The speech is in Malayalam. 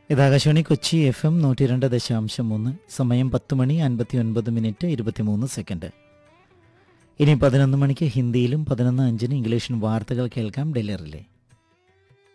ഇത് ആകാശവാണി കൊച്ചി FM 102.3. സമയം 10:59 ഇനി 11 മണിക്ക് ഹിന്ദിയിലും 11:05 ഇംഗ്ലീഷിലും വാർത്തകൾ കേൾക്കാം. ഡെല്ലറിലെ